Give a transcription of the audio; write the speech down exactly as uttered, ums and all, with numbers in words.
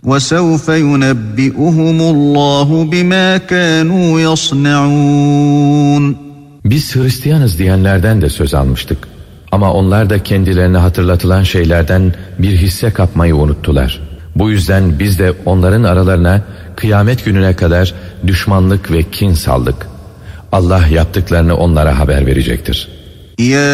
وَسَوْفَ يُنَبِّئُهُمُ اللّٰهُ بِمَا كَانُوا يَصْنَعُونَ. Biz Hristiyanız diyenlerden de söz almıştık. Ama onlar da kendilerine hatırlatılan şeylerden bir hisse kapmayı unuttular. Bu yüzden biz de onların aralarına kıyamet gününe kadar düşmanlık ve kin saldık. Allah yaptıklarını onlara haber verecektir. Ya